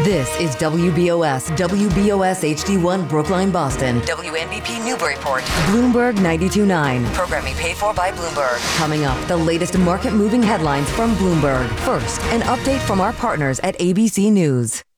This is WBOS HD1 Brookline, Boston. WNBP Newburyport. Bloomberg 92.9. Programming paid for by Bloomberg. Coming up, the latest market-moving headlines from Bloomberg. First, an update from our partners at ABC News.